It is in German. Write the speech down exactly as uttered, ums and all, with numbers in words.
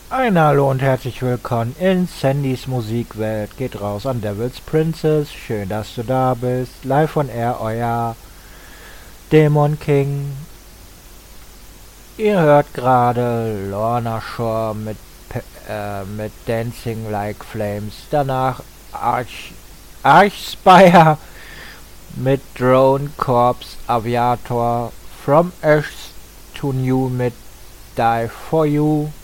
Ein Hallo und herzlich willkommen in Sandys Musikwelt. Geht raus an Devil's Princess. Schön, dass du da bist. Live on Air, euer Demon King. Ihr hört gerade Lorna Shore mit, äh, mit Dancing Like Flames. Danach Arch, Archspire mit Drone Corps Aviator. From Ash to New mit Die For You.